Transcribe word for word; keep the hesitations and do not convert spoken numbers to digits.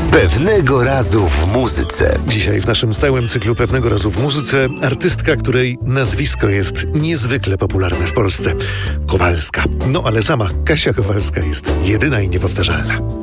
Pewnego razu w muzyce. Dzisiaj w naszym stałym cyklu Pewnego razu w muzyce artystka, której nazwisko jest niezwykle popularne w Polsce. Kowalska. No ale sama Kasia Kowalska jest jedyna i niepowtarzalna.